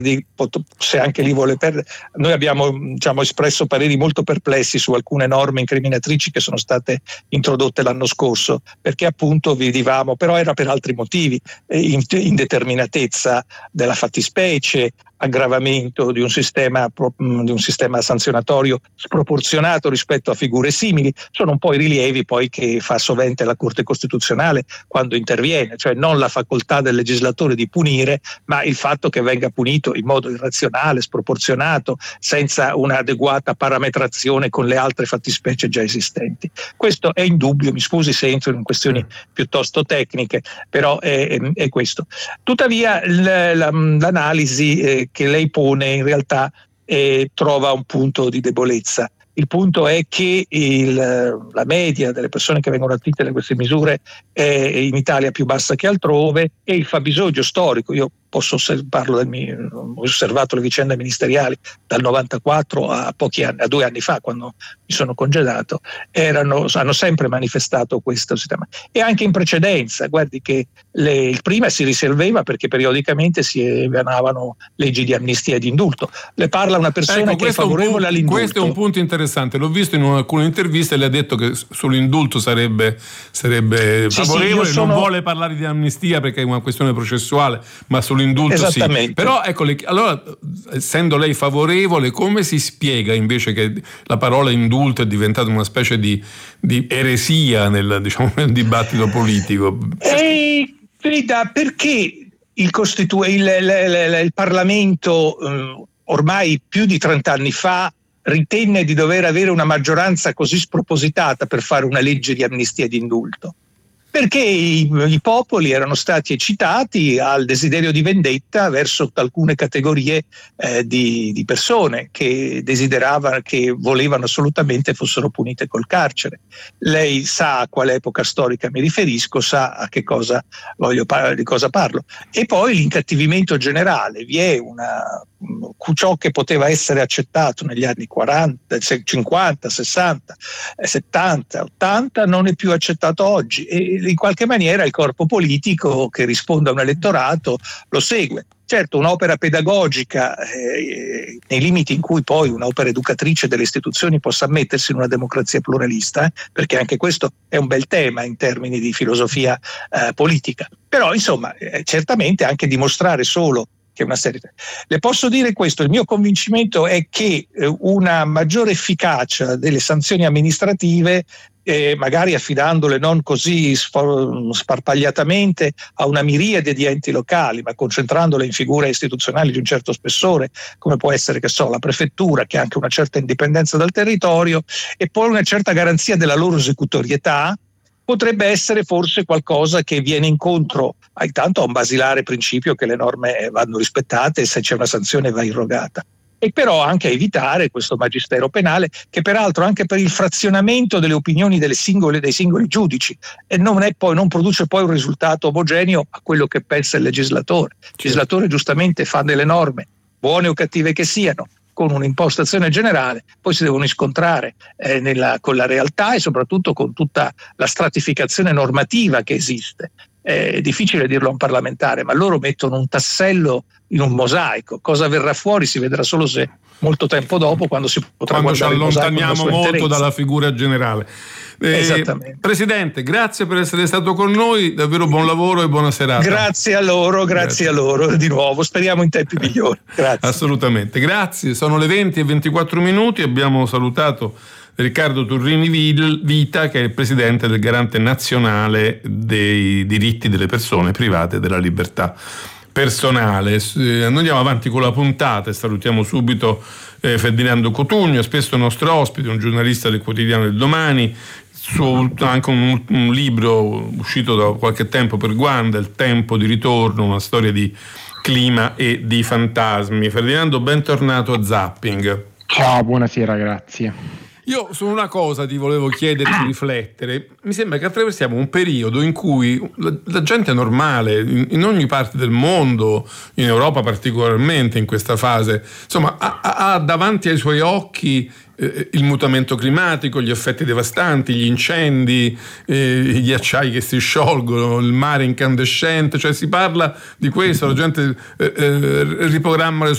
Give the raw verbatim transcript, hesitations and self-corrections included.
se anche lì vuole perdere. Noi abbiamo diciamo, espresso pareri molto perplessi su alcune norme incriminatrici che sono state introdotte l'anno scorso, perché appunto vedevamo, però era per altri motivi, indeterminatezza della fattispecie, aggravamento di un sistema di un sistema sanzionatorio sproporzionato rispetto a figure simili. Sono un po' i rilievi poi che fa sovente la Corte Costituzionale quando interviene, cioè non la facoltà del legislatore di punire, ma il fatto che venga punito in modo irrazionale, sproporzionato, senza un'adeguata parametrazione con le altre fattispecie già esistenti. Questo è indubbio, mi scusi se entro in questioni piuttosto tecniche, però è, è questo. Tuttavia l'analisi eh, che lei pone in realtà eh, trova un punto di debolezza. Il punto è che il, la media delle persone che vengono attinte da queste misure è in Italia più bassa che altrove, e il fabbisogno storico, io posso osservarlo, del mio, ho osservato le vicende ministeriali dal novantaquattro a pochi anni, a due anni fa quando mi sono congedato, erano, hanno sempre manifestato questo sistema. E anche in precedenza, guardi che le, il prima si risolveva perché periodicamente si emanavano leggi di amnistia e di indulto. Le parla una persona ecco, che è favorevole è all'indulto. Questo è un punto interessante, l'ho visto in alcune interviste, le ha detto che sull'indulto sarebbe, sarebbe sì, favorevole, sì, sono... non vuole parlare di amnistia perché è una questione processuale, ma sull'indulto sì. Però ecco, allora, essendo lei favorevole, come si spiega invece che la parola indulto è diventata una specie di, di eresia nel, diciamo, nel dibattito politico? Eh, veda, perché il, costitu- il, il, il, il Parlamento um, ormai più di trent'anni fa ritenne di dover avere una maggioranza così spropositata per fare una legge di amnistia e di indulto? Perché i, i popoli erano stati eccitati al desiderio di vendetta verso alcune categorie eh, di, di persone che desideravano, che volevano assolutamente fossero punite col carcere. Lei sa a quale epoca storica mi riferisco, sa a che cosa voglio di cosa parlo. E poi l'incattivimento generale, vi è una ciò che poteva essere accettato negli anni quaranta, cinquanta, sessanta, settanta, ottanta non è più accettato oggi, e in qualche maniera il corpo politico che risponde a un elettorato lo segue. Certo, un'opera pedagogica eh, nei limiti in cui poi un'opera educatrice delle istituzioni possa ammettersi in una democrazia pluralista, eh, perché anche questo è un bel tema in termini di filosofia eh, politica. Però insomma, eh, certamente anche dimostrare solo che una serie. Le posso dire questo, il mio convincimento è che eh, una maggiore efficacia delle sanzioni amministrative, eh, magari affidandole non così sparpagliatamente a una miriade di enti locali, ma concentrandole in figure istituzionali di un certo spessore, come può essere, che so, la prefettura, che ha anche una certa indipendenza dal territorio, e poi una certa garanzia della loro esecutorietà, potrebbe essere forse qualcosa che viene incontro a, intanto a un basilare principio che le norme vanno rispettate e se c'è una sanzione va irrogata, e però anche a evitare questo magistero penale che peraltro anche per il frazionamento delle opinioni delle singole, dei singoli giudici e non, è poi, non produce poi un risultato omogeneo a quello che pensa il legislatore. Il legislatore giustamente fa delle norme, buone o cattive che siano, con un'impostazione generale, poi si devono scontrare eh, nella, con la realtà e soprattutto con tutta la stratificazione normativa che esiste. È difficile dirlo a un parlamentare, ma loro mettono un tassello in un mosaico. Cosa verrà fuori si vedrà solo se molto tempo dopo, quando si potrà quando ci allontaniamo molto interezza. dalla figura generale. Eh, Esattamente. Presidente, grazie per essere stato con noi, davvero buon lavoro e buona serata. Grazie a loro, grazie, grazie. a loro di nuovo, speriamo in tempi migliori. Grazie. Assolutamente, grazie. Sono le venti e ventiquattro minuti, abbiamo salutato Riccardo Turrini Vita, che è il presidente del Garante Nazionale dei diritti delle persone private e della libertà personale. Andiamo avanti con la puntata e salutiamo subito eh, Ferdinando Cotugno, spesso nostro ospite, un giornalista del quotidiano Il Domani, su anche un, un libro uscito da qualche tempo per Guanda, Il tempo di ritorno, una storia di clima e di fantasmi. Ferdinando, bentornato a Zapping. Ciao, buonasera, grazie. Io su una cosa ti volevo chiedere di riflettere. Mi sembra che attraversiamo un periodo in cui la, la gente normale, in, in ogni parte del mondo, in Europa particolarmente in questa fase, insomma, ha, ha davanti ai suoi occhi eh, il mutamento climatico, gli effetti devastanti, gli incendi, eh, i ghiacciai che si sciolgono, il mare incandescente, cioè si parla di questo, la gente eh, eh, riprogramma le sue